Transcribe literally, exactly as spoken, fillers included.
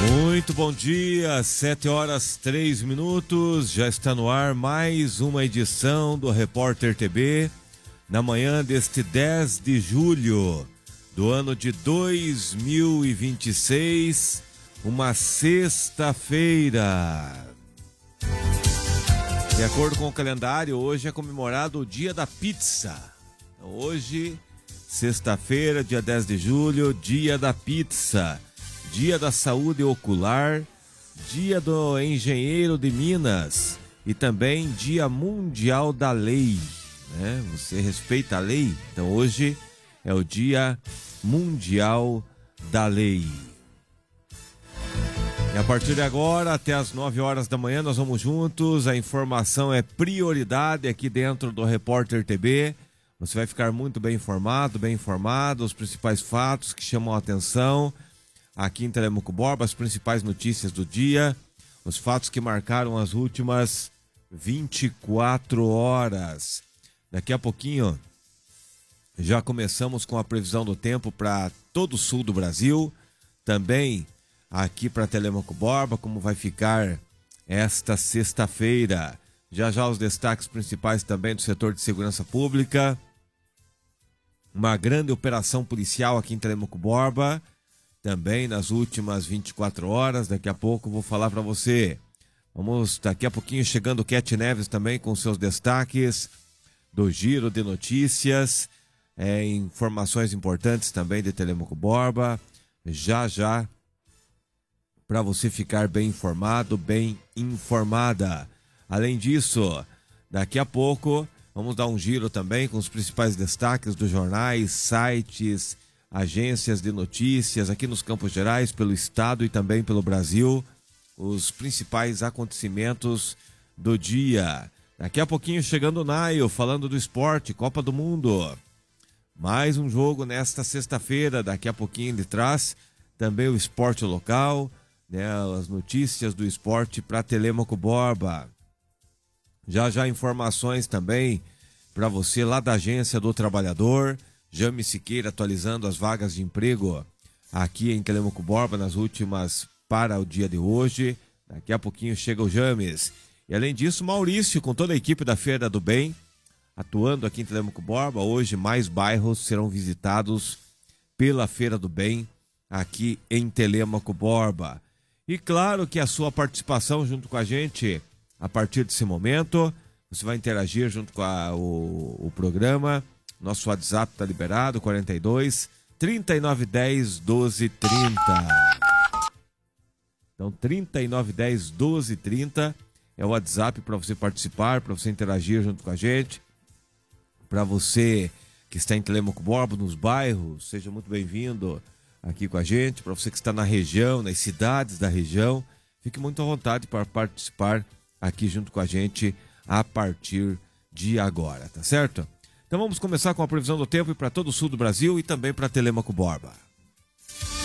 Muito bom dia, sete horas três minutos, já está no ar mais uma edição do Repórter T B, na manhã deste dez de julho do ano de dois mil e vinte e seis, uma sexta-feira. De acordo com o calendário, hoje é comemorado o Dia da Pizza. Hoje, sexta-feira, dia dez de julho, Dia da Pizza. Dia da Saúde Ocular, Dia do Engenheiro de Minas e também Dia Mundial da Lei, né? Você respeita a lei? Então hoje é o Dia Mundial da Lei. E a partir de agora, até as nove horas da manhã, nós vamos juntos. A informação é prioridade aqui dentro do Repórter T B. Você vai ficar muito bem informado, bem informado, os principais fatos que chamam a atenção aqui em Telêmaco Borba, as principais notícias do dia, os fatos que marcaram as últimas vinte e quatro horas. Daqui a pouquinho já começamos com a previsão do tempo para todo o sul do Brasil, também aqui para Telêmaco Borba, como vai ficar esta sexta-feira. Já já os destaques principais também do setor de segurança pública, uma grande operação policial aqui em Telêmaco Borba, também nas últimas vinte e quatro horas. Daqui a pouco vou falar para você. Vamos daqui a pouquinho chegando o Cat Neves também com seus destaques do giro de notícias, é, informações importantes também de Telêmaco Borba. Já já, para você ficar bem informado, bem informada. Além disso, daqui a pouco vamos dar um giro também com os principais destaques dos jornais, sites, agências de notícias aqui nos Campos Gerais, pelo estado e também pelo Brasil, os principais acontecimentos do dia. Daqui a pouquinho chegando o Naio, falando do esporte, Copa do Mundo. Mais um jogo nesta sexta-feira, daqui a pouquinho ele traz também o esporte local, né, as notícias do esporte para Telêmaco Borba. Já já informações também para você lá da Agência do Trabalhador, Jame Siqueira atualizando as vagas de emprego aqui em Telêmaco Borba nas últimas para o dia de hoje. Daqui a pouquinho chega o James. E além disso, Maurício com toda a equipe da Feira do Bem atuando aqui em Telêmaco Borba. Hoje mais bairros serão visitados pela Feira do Bem aqui em Telêmaco Borba. E claro que a sua participação junto com a gente a partir desse momento, você vai interagir junto com a, o, o programa. Nosso WhatsApp está liberado, quarenta e dois, trinta e nove dez, doze trinta. Então, trinta e nove dez, doze trinta é o WhatsApp para você participar, para você interagir junto com a gente. Para você que está em Telêmaco Borba, nos bairros, seja muito bem-vindo aqui com a gente. Para você que está na região, nas cidades da região, fique muito à vontade para participar aqui junto com a gente a partir de agora, tá certo? Então vamos começar com a previsão do tempo para todo o sul do Brasil e também para Telêmaco Borba.